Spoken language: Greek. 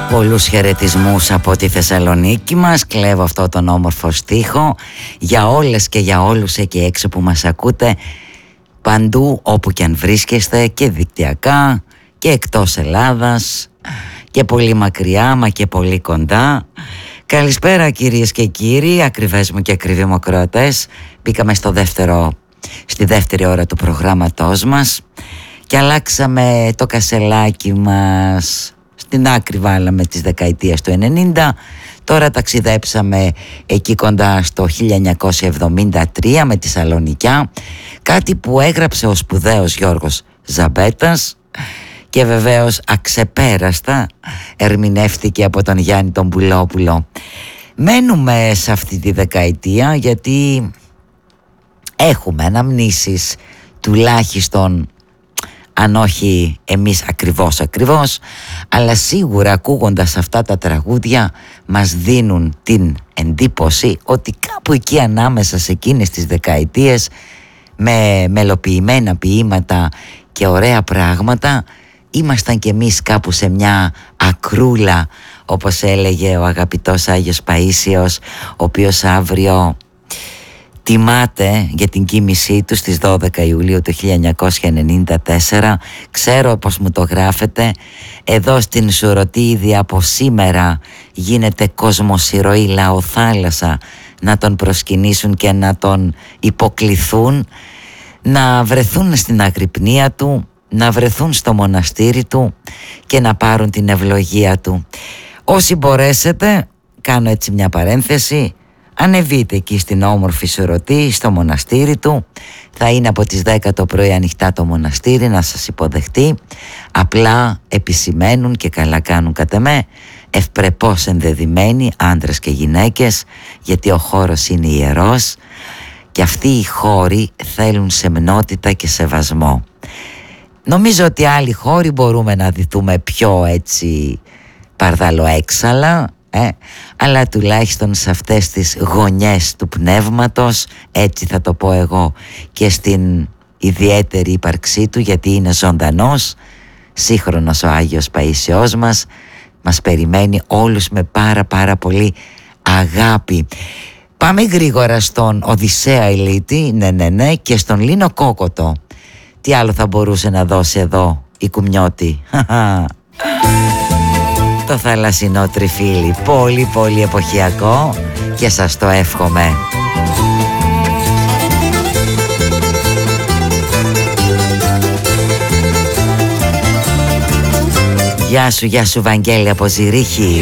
Πολλούς χαιρετισμούς από τη Θεσσαλονίκη μας. Κλέβω αυτό τον όμορφο στίχο για όλες και για όλους εκεί έξω που μας ακούτε παντού όπου και αν βρίσκεστε, και δικτυακά και εκτός Ελλάδας και πολύ μακριά μα και πολύ κοντά. Καλησπέρα κυρίες και κύριοι, ακριβές μου και ακριβοί μου ακροατές. Μπήκαμε στη δεύτερη ώρα του προγράμματός μας και αλλάξαμε το κασελάκι μας. Στην άκρη βάλαμε τις δεκαετίες του 90, τώρα ταξιδέψαμε εκεί κοντά στο 1973 με τη Σαλονικιά, κάτι που έγραψε ο σπουδαίος Γιώργος Ζαμπέτας και βεβαίως αξεπέραστα ερμηνεύτηκε από τον Γιάννη τον Πουλόπουλο. Μένουμε σε αυτή τη δεκαετία γιατί έχουμε αναμνήσεις, τουλάχιστον αν όχι εμείς ακριβώς, αλλά σίγουρα ακούγοντας αυτά τα τραγούδια μας δίνουν την εντύπωση ότι κάπου εκεί ανάμεσα σε εκείνες τις δεκαετίες, με μελοποιημένα ποίηματα και ωραία πράγματα, ήμασταν κι εμείς κάπου σε μια ακρούλα, όπως έλεγε ο αγαπητός Άγιος Παΐσιος, ο οποίος αύριο τιμάται για την κοίμησή του στις 12 Ιουλίου του 1994. Ξέρω πως μου το γράφετε. Εδώ στην Σουρωτίδη από σήμερα γίνεται κοσμοσυρωή, λαοθάλασσα, να τον προσκυνήσουν και να τον υποκληθούν, να βρεθούν στην αγρυπνία του, να βρεθούν στο μοναστήρι του και να πάρουν την ευλογία του. Όσοι μπορέσετε, κάνω έτσι μια παρένθεση, ανεβείτε εκεί στην όμορφη Σουρωτή, στο μοναστήρι του. Θα είναι από τις 10 το πρωί ανοιχτά το μοναστήρι να σας υποδεχτεί. Απλά επισημαίνουν, και καλά κάνουν κατ' εμέ, ευπρεπώς ενδεδειμένοι άντρες και γυναίκες, γιατί ο χώρος είναι ιερός και αυτοί οι χώροι θέλουν σεμνότητα και σεβασμό. Νομίζω ότι άλλοι χώροι μπορούμε να δηθούμε πιο έτσι παρδαλοέξαλα, αλλά τουλάχιστον σε αυτές τις γωνιές του πνεύματος, έτσι θα το πω εγώ, και στην ιδιαίτερη ύπαρξή του, γιατί είναι ζωντανός, σύγχρονος ο Άγιος Παΐσιός μας περιμένει όλους με πάρα πολύ αγάπη. Πάμε γρήγορα στον Οδυσσέα Ηλίτη, ναι, και στον Λίνο Κόκοτο. Τι άλλο θα μπορούσε να δώσει εδώ η Κουμιώτη? Το θαλασσινό τριφύλι, πολύ εποχιακό, και σας το εύχομαι. Γεια σου Βαγγέλη από Ζηρίχη.